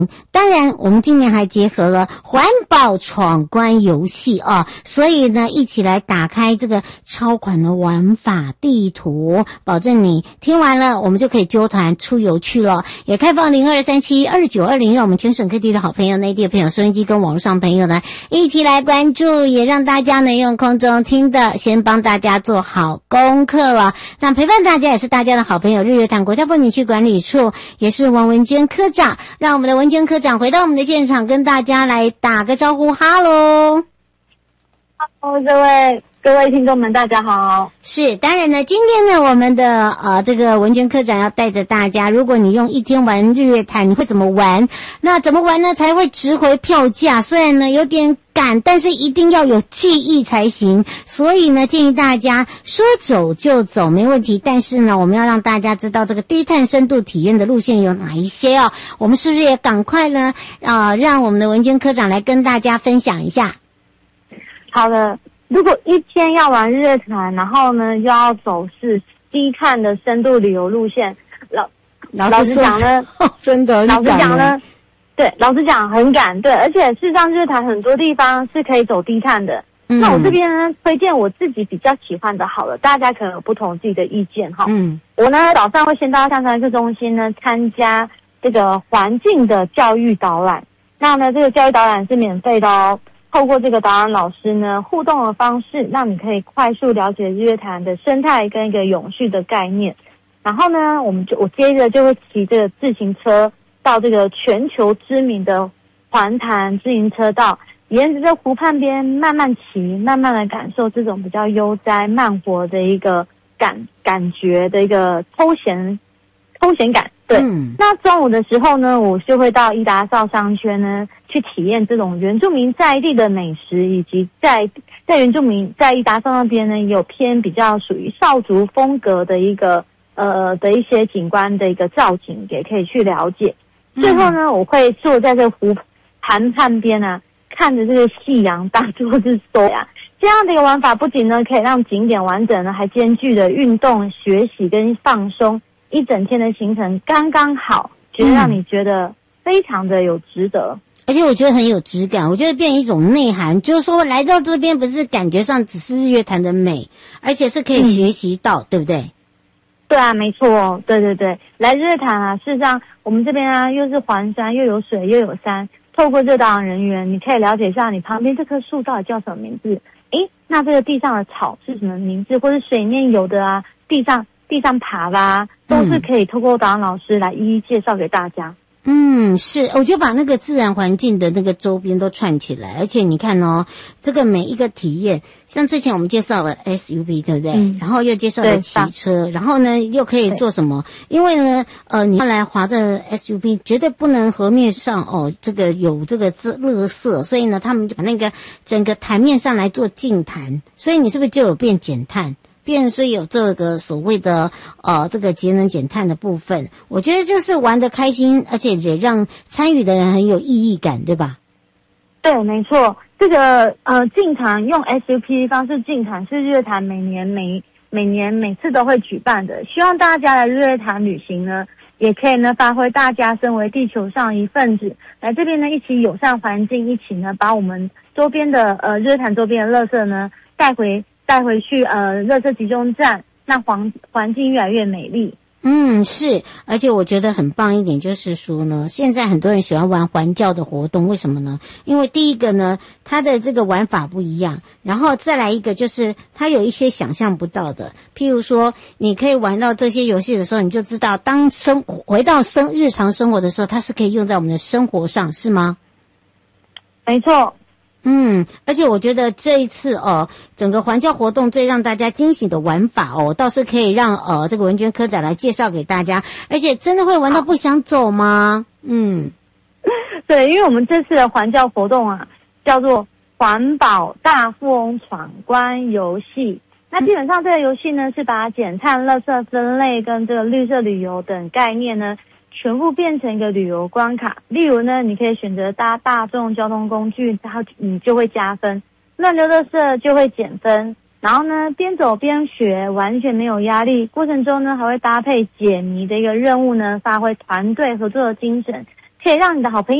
当然我们今年还结合了环保闯关游戏啊，所以呢一起来打开这个超款的玩法地图，保证你听完了我们就可以揪团出游去了。也开放02372920，让我们全省各地的好朋友、内地的朋友、收音机跟网络上朋友呢一起来关注，也让大家呢用空中听的先帮大家做好功课了。那陪伴大家也是大家的好朋友，日月潭国家风景区管理处也是王文娟科长，让我们的文娟科长回到我们的现场，跟大家来打个招呼。哈喽， 各位听众们，大家好。 是，当然呢，今天呢，我们的这个文娟科长要带着大家，如果你用一天玩日月潭，你会怎么玩？那怎么玩呢才会值回票价？虽然呢有点赶，但是一定要有记忆才行。所以呢，建议大家说走就走，没问题。但是呢，我们要让大家知道这个低碳深度体验的路线有哪一些哦。我们是不是也赶快呢让我们的文娟科长来跟大家分享一下？ 好的。如果一天要玩日月潭，然后呢又要走是低碳的深度旅游路线，老实讲呢， 真的， 老实讲呢，对，老实讲很赶，对，而且事实上日月潭很多地方是可以走低碳的。那我这边呢推荐我自己比较喜欢的，好了，大家可能有不同自己的意见哈。我呢早上会先到象山客中心呢参加这个环境的教育导览，那呢这个教育导览是免费的哦。透过这个导览老师呢互动的方式，让你可以快速了解日月潭的生态跟一个永续的概念。然后呢我接着就会骑这个自行车到这个全球知名的环潭自行车道，沿着这湖畔边慢慢骑，慢慢来感受这种比较悠哉慢活的一个感觉的一个偷闲感。对，那中午的时候呢，我就会到伊达邵商圈呢去体验这种原住民在地的美食，以及在原住民在伊达邵那边呢也有偏比较属于少族风格的一个的一些景观的一个造景，也可以去了解。最后呢，我会坐在这个湖畔边啊，看着这个夕阳当作是收呀。这样的一个玩法不仅呢可以让景点完整呢，还兼具了运动、学习跟放松。一整天的行程刚刚好，觉得让你觉得非常的有值得， 而且我觉得很有质感，我觉得变一种内涵，就是说来到这边不是感觉上只是日月潭的美，而且是可以学习到，对不对？ 对啊，没错，对对对，来日月潭啊，事实上我们这边啊又是环山，又有水又有山，透过这导览人员，你可以了解一下你旁边这棵树到底叫什么名字，那这个地上的草是什么名字，或者水面有的啊，地上爬啦，都是可以透过导览老师来一一介绍给大家。 是，我就把那个自然环境的那个周边都串起来，而且你看哦，这个每一个体验，像之前我们介绍了 SUV， 对不对？然后又介绍了骑车，然后呢又可以做什么？因为呢，你要来滑这 SUV， 绝对不能河面上这个有这个垃圾，所以呢，他们就把那个整个潭面上来做净潭，所以你是不是就有变减碳？便是有这个所谓的这个节能减碳的部分，我觉得就是玩得开心，而且也让参与的人很有意义感，对吧？ 对，没错，这个净坛用 SUP 方式净坛是日月潭每次都会举办的，希望大家来日月潭旅行呢，也可以呢发挥大家身为地球上一份子，来这边呢一起友善环境，一起呢把我们周边的日月潭周边的垃圾呢带回去垃圾集中站，那环境越来越美丽。 是，而且我觉得很棒一点就是说呢，现在很多人喜欢玩环教的活动，为什么呢？因为第一个呢，它的这个玩法不一样，然后再来一个就是它有一些想象不到的，譬如说你可以玩到这些游戏的时候，你就知道当回到日常生活的时候，它是可以用在我们的生活上，是吗？ 没错。 而且我觉得这一次整个环教活动最让大家惊喜的玩法倒是可以让这个文娟科长来介绍给大家，而且真的会玩到不想走吗？ 对，因为我们这次的环教活动啊，叫做环保大富翁闯关游戏。那基本上这个游戏呢，是把减碳、垃圾分类跟这个绿色旅游等概念呢，全部变成一个旅游关卡。例如呢，你可以选择搭大众交通工具，然后你就会加分；乱丢垃圾就会减分。然后呢，边走边学，完全没有压力。过程中呢，还会搭配解谜的一个任务呢，发挥团队合作的精神， 可以让你的好朋友